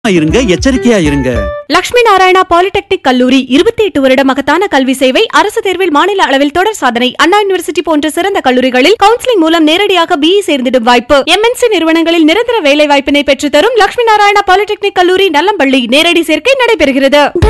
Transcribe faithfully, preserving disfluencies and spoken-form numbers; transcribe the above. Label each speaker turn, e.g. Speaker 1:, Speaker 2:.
Speaker 1: இருங்க, எச்சரிக்கையா இருங்க.
Speaker 2: லட்சுமி நாராயணா பாலிடெக்னிக் கல்லூரி இருபத்தி எட்டு வருட மகத்தான கல்வி சேவை. அரசு தேர்வில் மாநில அளவில் தொடர் சாதனை. அண்ணா யூனிவர்சிட்டி போன்ற சிறந்த கல்லூரிகளில் கவுன்சிலிங் மூலம் நேரடியாக பிஇ சேர்ந்திடும் வாய்ப்பு. எம்என்சி நிறுவனங்களில் நிரந்தர வேலை வாய்ப்பினை பெற்றுத்தரும் லட்சுமி நாராயணா பாலிடெக்னிக் கல்லூரி நல்லம்பள்ளி. நேரடி சேர்க்கை நடைபெறுகிறது.